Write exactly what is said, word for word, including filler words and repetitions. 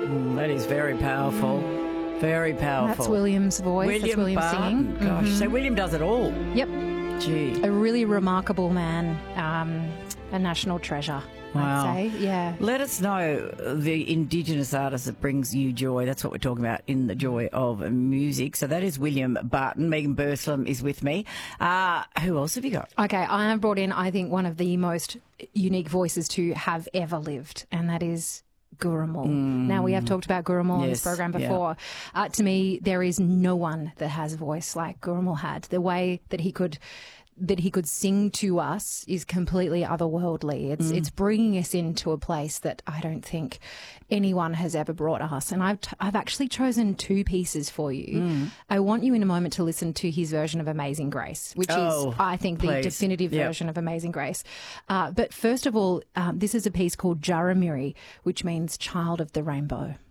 Mm, that is very powerful. Very powerful. That's William's voice. William That's William Barton. singing. Gosh, Mhm. so William does it all. Yep. Gee. A really remarkable man. Um, a national treasure, Wow. I'd say. Yeah. Let us know the Indigenous artist that brings you joy. That's what we're talking about in the joy of music. So that is William Barton. Megan Burslem is with me. Uh, who else have you got? Okay, I have brought in, I think, one of the most unique voices to have ever lived, and that is Gurrumul. Mm. Now, we have talked about Gurrumul yes, on this program yeah. before. Uh, to me, there is no one that has a voice like Gurrumul had. The way that he could that he could sing to us is completely otherworldly. It's mm. it's bringing us into a place that I don't think anyone has ever brought us. And I've t- I've actually chosen two pieces for you. Mm. I want you in a moment to listen to his version of Amazing Grace, which oh, is, I think, the please. definitive yep. version of Amazing Grace. Uh, but first of all, um, this is a piece called Jaramiri, which means Child of the Rainbow.